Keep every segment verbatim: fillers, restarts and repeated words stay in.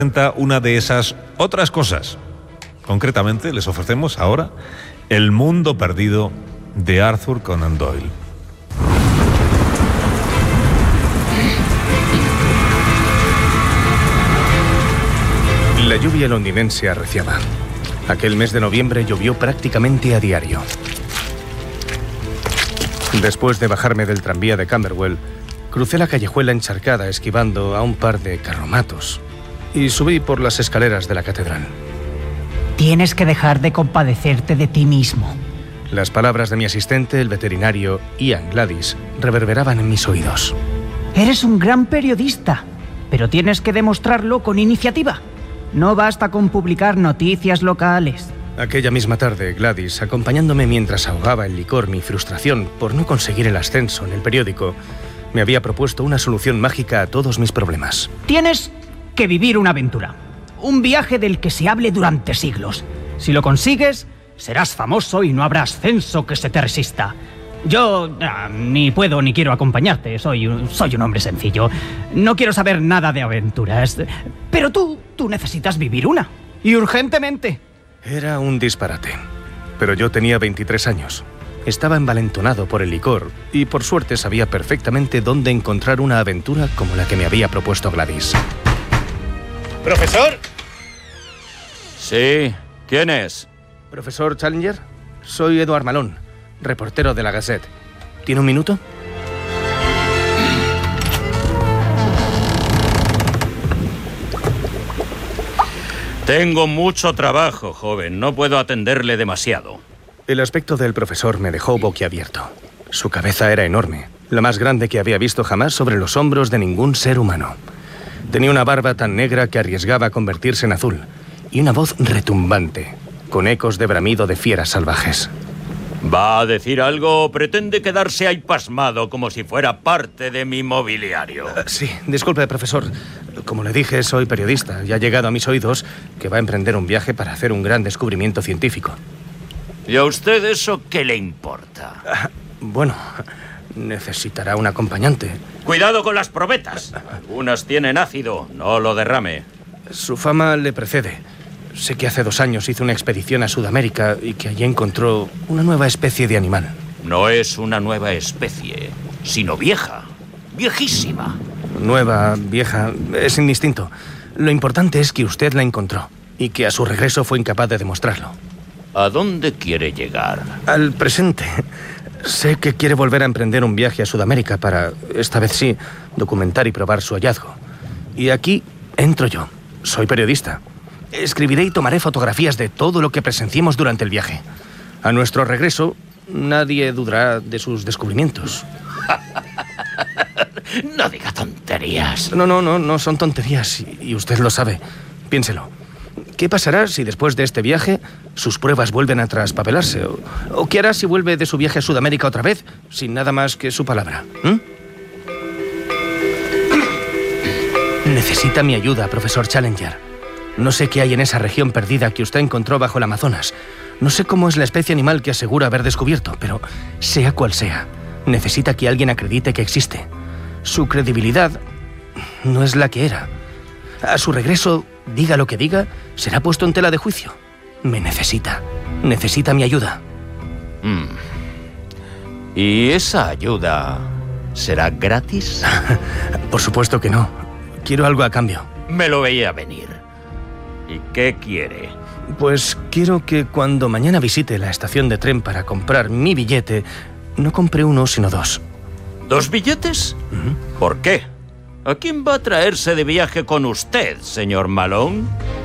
una de esas otras cosas. Concretamente, les ofrecemos ahora El mundo perdido de Arthur Conan Doyle. La lluvia londinense arreciaba. Aquel mes de noviembre llovió prácticamente a diario. Después de bajarme del tranvía de Camberwell, crucé la callejuela encharcada esquivando a un par de carromatos y subí por las escaleras de la catedral. Tienes que dejar de compadecerte de ti mismo. Las palabras de mi asistente, el veterinario Ian Gladys, reverberaban en mis oídos. Eres un gran periodista, pero tienes que demostrarlo con iniciativa. No basta con publicar noticias locales. Aquella misma tarde, Gladys, acompañándome mientras ahogaba en licor mi frustración por no conseguir el ascenso en el periódico, me había propuesto una solución mágica a todos mis problemas. Tienes que vivir una aventura. Un viaje del que se hable durante siglos. Si lo consigues, serás famoso y no habrá ascenso que se te resista. Yo ah, ni puedo ni quiero acompañarte. Soy un, soy un hombre sencillo. No quiero saber nada de aventuras. Pero tú, tú necesitas vivir una. Y urgentemente. Era un disparate. Pero yo tenía veintitrés años. Estaba envalentonado por el licor y por suerte sabía perfectamente dónde encontrar una aventura como la que me había propuesto Gladys. ¿Profesor? Sí, ¿quién es? ¿Profesor Challenger? Soy Edward Malone, reportero de la Gazette. ¿Tiene un minuto? Tengo mucho trabajo, joven. No puedo atenderle demasiado. El aspecto del profesor me dejó boquiabierto. Su cabeza era enorme, la más grande que había visto jamás sobre los hombros de ningún ser humano. Tenía una barba tan negra que arriesgaba a convertirse en azul y una voz retumbante, con ecos de bramido de fieras salvajes. ¿Va a decir algo o pretende quedarse ahí pasmado como si fuera parte de mi mobiliario? Uh, sí, disculpe, profesor. Como le dije, soy periodista y ha llegado a mis oídos que va a emprender un viaje para hacer un gran descubrimiento científico. ¿Y a usted eso qué le importa? Uh, bueno, necesitará un acompañante. Cuidado con las probetas. Algunas tienen ácido, no lo derrame. Su fama le precede. Sé que hace dos años hizo una expedición a Sudamérica y que allí encontró una nueva especie de animal. No es una nueva especie, sino vieja, viejísima. Nueva, vieja, es indistinto. Lo importante es que usted la encontró y que a su regreso fue incapaz de demostrarlo. ¿A dónde quiere llegar? Al presente. Sé que quiere volver a emprender un viaje a Sudamérica para, esta vez sí, documentar y probar su hallazgo. Y aquí entro yo. Soy periodista. Escribiré y tomaré fotografías de todo lo que presenciemos durante el viaje. A nuestro regreso, nadie dudará de sus descubrimientos. No diga tonterías. No, no, no, no son tonterías y usted lo sabe. Piénselo. ¿Qué pasará si después de este viaje sus pruebas vuelven a traspapelarse? ¿O, o qué hará si vuelve de su viaje a Sudamérica otra vez sin nada más que su palabra? ¿Mm? Necesita mi ayuda, profesor Challenger. No sé qué hay en esa región perdida que usted encontró bajo el Amazonas. No sé cómo es la especie animal que asegura haber descubierto, pero sea cual sea, necesita que alguien acredite que existe. Su credibilidad no es la que era. A su regreso, diga lo que diga, será puesto en tela de juicio. Me necesita. Necesita mi ayuda. Mm. ¿Y esa ayuda será gratis? Por supuesto que no. Quiero algo a cambio. Me lo veía venir. ¿Y qué quiere? Pues quiero que cuando mañana visite la estación de tren para comprar mi billete, no compre uno, sino dos. ¿Dos billetes? Uh-huh. ¿Por qué? ¿A quién va a traerse de viaje con usted, señor Malone?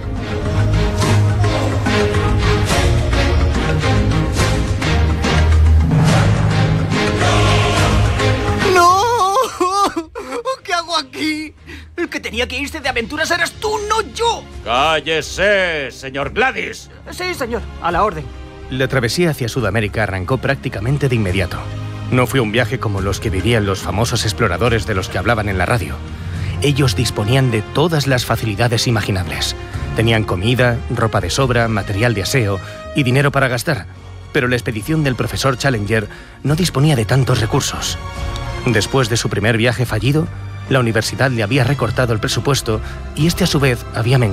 ¡No! ¿Qué hago aquí? El que tenía que irse de aventuras eras tú, no yo. ¡Cállese, señor Gladys! Sí, señor, a la orden. La travesía hacia Sudamérica arrancó prácticamente de inmediato. No fue un viaje como los que vivían los famosos exploradores de los que hablaban en la radio. Ellos disponían de todas las facilidades imaginables. Tenían comida, ropa de sobra, material de aseo y dinero para gastar. Pero la expedición del profesor Challenger no disponía de tantos recursos. Después de su primer viaje fallido, la universidad le había recortado el presupuesto y este a su vez había menguado